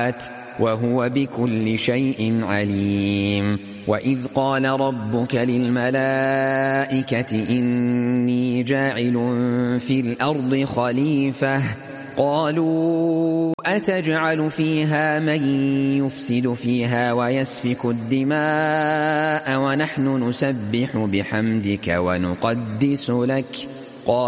النفاثات وهو بكل شيء عليم. وإذ قال ربك للملائكة إني جاعل في الأرض خليفة قالوا أتجعل فيها من يفسد فيها ويسفك الدماء ونحن نسبح بحمدك ونقدس لك